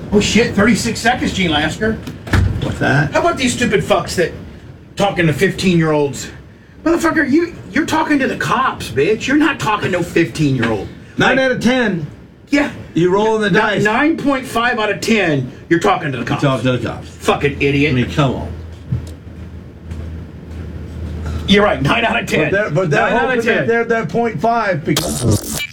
Oh shit, 36 seconds, Gene Lasker. What's that? How about these stupid fucks that talking to 15-year-olds? Motherfucker, you're talking to the cops, bitch. You're not talking to no 15-year-old. 9 out of 10. Yeah. You rolling the dice. 9.5 out of 10, you're talking to the cops. Talk to the cops. Fucking idiot. I mean, come on. You're right, 9 out of 10. But they're 9 out hoping of 10. that they're 0.5 because